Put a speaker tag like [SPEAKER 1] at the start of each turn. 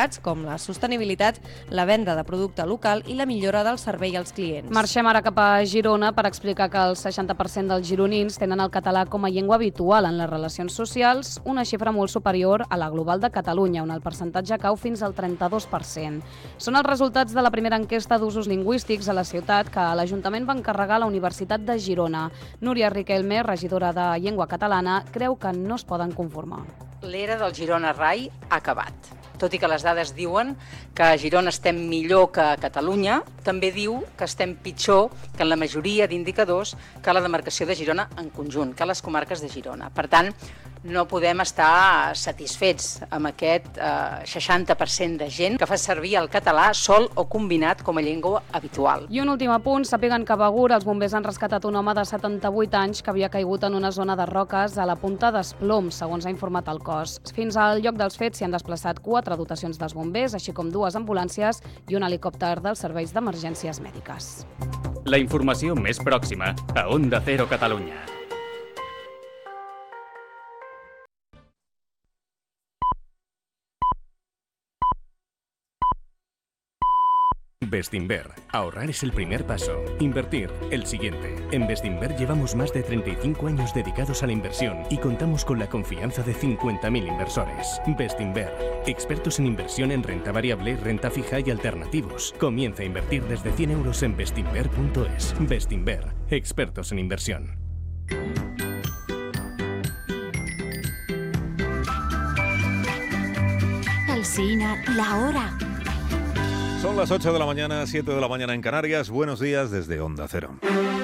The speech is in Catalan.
[SPEAKER 1] destacats com la sostenibilitat, la venda de producte local i la millora del servei als clients.
[SPEAKER 2] Marxem ara cap a Girona per explicar que el 60% dels gironins tenen el català com a llengua habitual en les relacions socials, una xifra molt superior a la global de Catalunya, on el percentatge cau fins al 32%. Són els resultats de la primera enquesta d'usos lingüístics a la ciutat que l'Ajuntament va encarregar a la Universitat de Girona. Núria Riquelme, regidora de Llengua Catalana, creu que no es poden conformar.
[SPEAKER 3] L'era del Girona Rai ha acabat. Tot i que les dades diuen que a Girona estem millor que a Catalunya, també diu que estem pitjor que en la majoria d'indicadors que la demarcació de Girona en conjunt, que les comarques de Girona. Per tant, no podem estar satisfets amb aquest 60% de gent que fa servir el català sol o combinat com a llengua habitual.
[SPEAKER 2] I un últim apunt, sàpiguen que a Begur els bombers han rescatat un home de 78 anys que havia caigut en una zona de roques a la Punta d'Esplom, segons ha informat el cos. Fins al lloc dels fets s'hi han desplaçat 4 dotacions dels bombers, així com 2 ambulàncies i un helicòpter dels serveis d'emergències mèdiques.
[SPEAKER 4] La informació més pròxima a Onda Cero Catalunya.
[SPEAKER 5] Bestinver. Ahorrar es el primer paso. Invertir, el siguiente. En Bestinver llevamos más de 35 años dedicados a la inversión y contamos con la confianza de 50.000 inversores. Bestinver. Expertos en inversión en renta variable, renta fija y alternativos. Comienza a invertir desde 100 euros en bestinver.es. Bestinver. Expertos en inversión.
[SPEAKER 6] Alsina, la hora.
[SPEAKER 7] Son las 8 de la mañana, 7 de la mañana en Canarias. Buenos días desde Onda Cero.